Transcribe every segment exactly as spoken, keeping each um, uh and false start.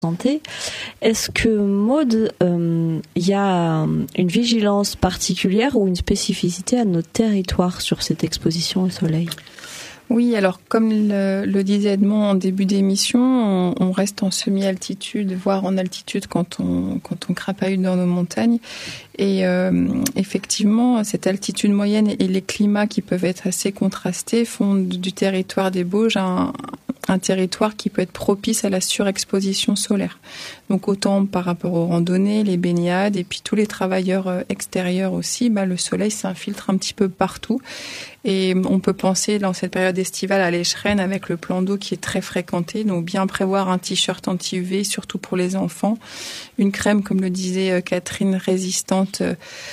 santé. Est-ce que Maud, il euh, y a une vigilance particulière ou une spécificité à notre territoire sur cette exposition au soleil ? Oui, alors comme le, le disait Edmond en début d'émission, on, on reste en semi-altitude, voire en altitude quand on quand on crapahute dans nos montagnes. Et euh, effectivement, cette altitude moyenne et les climats qui peuvent être assez contrastés font du territoire des Bauges un, un territoire qui peut être propice à la surexposition solaire. Donc autant par rapport aux randonnées, les baignades et puis tous les travailleurs extérieurs aussi, bah, le soleil s'infiltre un petit peu partout. Et on peut penser dans cette période estivale à l'Écheren avec le plan d'eau qui est très fréquenté. Donc bien prévoir un t-shirt anti-U V, surtout pour les enfants. Une crème, comme le disait Catherine, résistante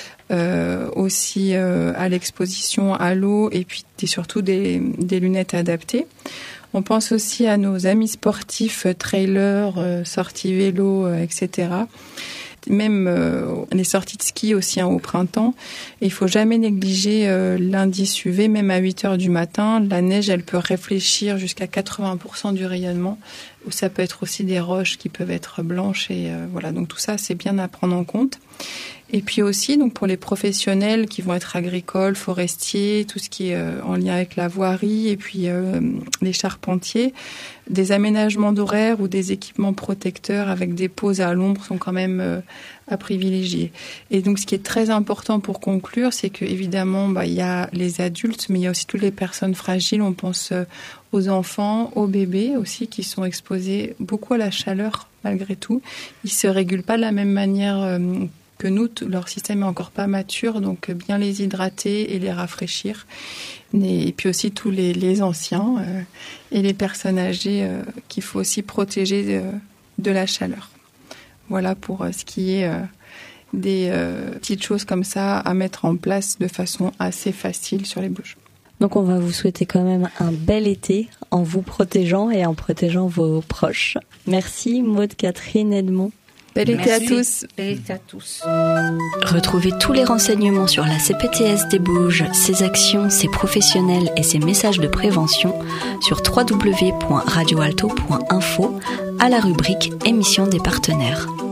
euh, aussi euh, à l'exposition à l'eau et puis et surtout des, des lunettes adaptées. On pense aussi à nos amis sportifs, trailers, euh, sorties vélo, euh, et cetera. Même euh, les sorties de ski aussi hein, au printemps. Et il faut jamais négliger euh, l'indice U V, même à huit heures du matin. La neige, elle peut réfléchir jusqu'à quatre-vingts pour cent du rayonnement. Ou ça peut être aussi des roches qui peuvent être blanches. Et euh, voilà, donc tout ça, c'est bien à prendre en compte. Et puis aussi, donc pour les professionnels qui vont être agricoles, forestiers, tout ce qui est euh, en lien avec la voirie, et puis euh, les charpentiers, des aménagements d'horaires ou des équipements protecteurs avec des pauses à l'ombre sont quand même euh, à privilégier. Et donc, ce qui est très important pour conclure, c'est que évidemment, bah, il y a les adultes, mais il y a aussi toutes les personnes fragiles. On pense euh, aux enfants, aux bébés aussi, qui sont exposés beaucoup à la chaleur malgré tout. Ils se régulent pas de la même manière euh, que nous, leur système est encore pas mature, donc bien les hydrater et les rafraîchir. Et puis aussi tous les, les anciens euh, et les personnes âgées euh, qu'il faut aussi protéger de, de la chaleur. Voilà pour euh, ce qui est euh, des euh, petites choses comme ça à mettre en place de façon assez facile sur les Bauges. Donc on va vous souhaiter quand même un bel été en vous protégeant et en protégeant vos proches. Merci Maud, Catherine, Edmond. Bel été à tous. Bel été à tous. Retrouvez tous les renseignements sur la C P T S des Bauges, ses actions, ses professionnels et ses messages de prévention sur w w w point radio alto point info à la rubrique émissions des partenaires.